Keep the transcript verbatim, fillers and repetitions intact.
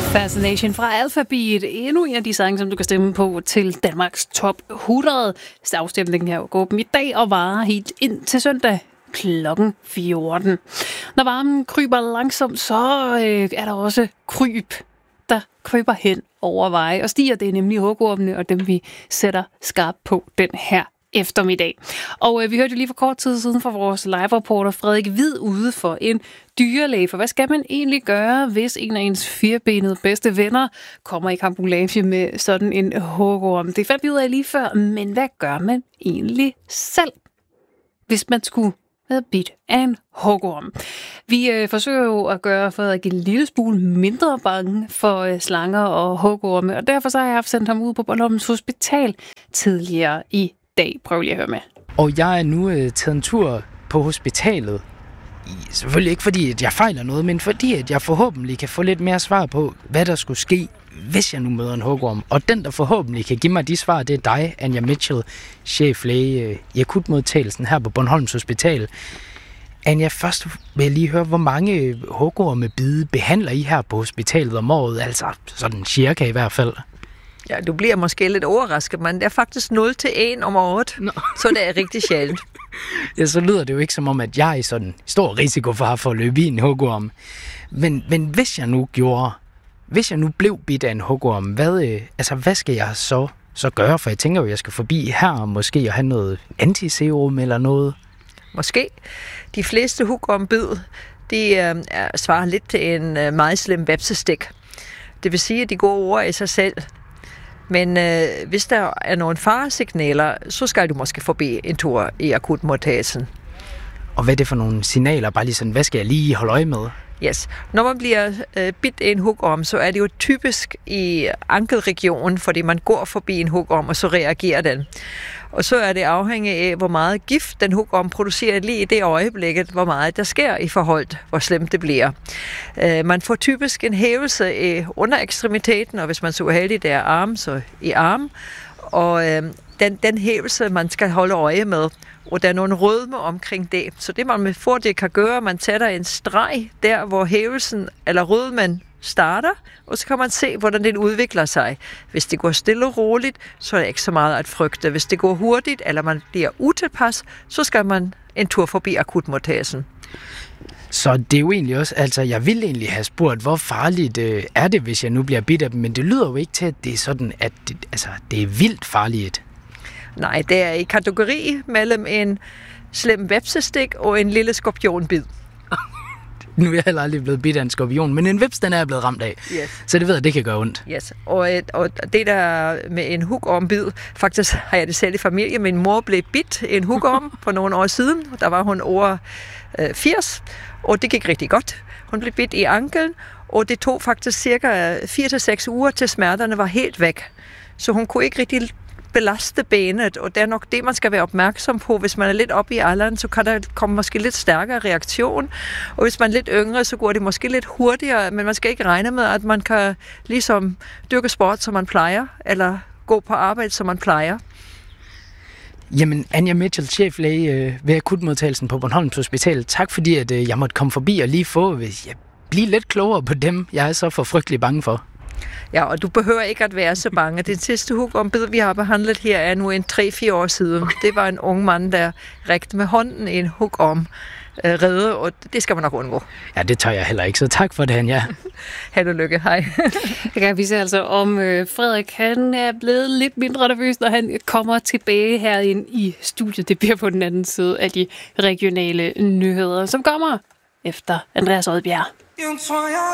Fascination fra Alphabeat. Endnu en af de sange, som du kan stemme på til Danmarks top hundrede. Afstemningen her går åben i dag og varer helt ind til søndag klokken fjorten. Når varmen kryber langsomt, så øh, er der også kryb, der kryber hen over veje og stiger. Det er nemlig hugormene og dem, vi sætter skarpt på den her eftermiddag. Og øh, vi hørte jo lige for kort tid siden fra vores live-reporter Frederik Hvid ude for en dyrlæge. For hvad skal man egentlig gøre, hvis en af ens firbenede bedste venner kommer i kampolage med sådan en hugorm? Det fandt vi ud af lige før, men hvad gør man egentlig selv, hvis man skulle være bidt af en hugorm? Vi øh, forsøger jo at gøre Frederik en lille smule mindre bange for øh, slanger og hugorme, og derfor så har jeg haft sendt ham ud på Bornholms Hospital tidligere i dag. Prøv lige at høre med. Og jeg er nu øh, taget en tur på hospitalet. Selvfølgelig ikke fordi, at jeg fejler noget, men fordi, at jeg forhåbentlig kan få lidt mere svar på, hvad der skulle ske, hvis jeg nu møder en hugorm. Og den, der forhåbentlig kan give mig de svar, det er dig, Anja Mitchell, cheflæge i akutmodtagelsen her på Bornholms Hospital. Anja, først vil jeg lige høre, hvor mange hugormebide behandler I her på hospitalet om året? Altså sådan cirka i hvert fald. Ja, du bliver måske lidt overrasket, men det er faktisk nul til en om året, no. Så det er rigtig sjældent. Ja, så lyder det jo ikke som om, at jeg er i sådan stor risiko for at få løbe i en hugorm. Men, men hvis jeg nu gjorde, hvis jeg nu blev bidt af en hugorm, hvad, øh, altså, hvad skal jeg så, så gøre? For jeg tænker jo, at jeg skal forbi her og måske have noget antiserum eller noget. Måske. De fleste hugormbid, de øh, svarer lidt til en øh, meget slem vepsestik. Det vil sige, at de går over i sig selv. Men øh, hvis der er nogle faresignaler, så skal du måske forbi en tur i akutmodtagelsen. Og hvad er det for nogle signaler? Bare lige sådan, hvad skal jeg lige holde øje med? Yes. Når man bliver øh, bidt af en hugorm, så er det jo typisk i ankelregionen, fordi man går forbi en hugorm, og så reagerer den. Og så er det afhængigt af, hvor meget gift den hugorm producerer lige i det øjeblikket, hvor meget der sker i forhold, hvor slemt det bliver. Øh, man får typisk en hævelse i underekstremiteten, og hvis man så uheldig, det er arm, så i arm. Og øh, den, den hævelse, man skal holde øje med, og der er nogle rødme omkring det. Så det, man med fordel kan gøre, man sætter en streg der, hvor hævelsen eller rødmen starter, og så kan man se, hvordan den udvikler sig. Hvis det går stille og roligt, så er det ikke så meget at frygte. Hvis det går hurtigt, eller man bliver utilpas, så skal man en tur forbi akutmodtagelsen. Så det er jo egentlig også, altså jeg ville egentlig have spurgt, hvor farligt øh, er det, hvis jeg nu bliver bidt af dem, men det lyder jo ikke til, at det er sådan, at det, altså, det er vildt farligt. Nej, det er i kategori mellem en slem vepsestik og en lille skorpionbid. Nu er jeg heller aldrig blevet bidt af en skorpion, men en veps, den er jeg blevet ramt af. Yes. Så det ved jeg, det kan gøre ondt. Yes. Og, og det der med en hugormbid, faktisk har jeg det selv i familie. Min mor blev bidt en hugorm for nogle år siden. Der var hun over øh, firs, og det gik rigtig godt. Hun blev bidt i anklen, og det tog faktisk cirka fire til seks uger, til smerterne var helt væk. Så hun kunne ikke rigtig belaste benet, og det er nok det, man skal være opmærksom på. Hvis man er lidt oppe i alderen, så kan der komme måske lidt stærkere reaktion, og hvis man er lidt yngre, så går det måske lidt hurtigere, men man skal ikke regne med, at man kan ligesom dyrke sport, som man plejer, eller gå på arbejde, som man plejer. Jamen, Anja Mitchell, cheflæge ved akutmodtagelsen på Bornholms Hospital. Tak fordi, at jeg måtte komme forbi og lige få, hvis jeg bliver lidt klogere på dem, jeg er så for frygtelig bange for. Ja, og du behøver ikke at være så bange. Den sidste hugormbid, vi har behandlet her, er nu en tre fire år siden. Det var en ung mand, der rækte med hånden en hugorm redde, og det skal man nok undgå. Ja, det tør jeg heller ikke, så tak for det, Anja. Held og lykke, hej. Jeg kan vise altså om øh, Frederik, han er blevet lidt mindre nervøs, når han kommer tilbage herinde i studiet. Det bliver på den anden side af de regionale nyheder, som kommer efter Andreas Odbjerg.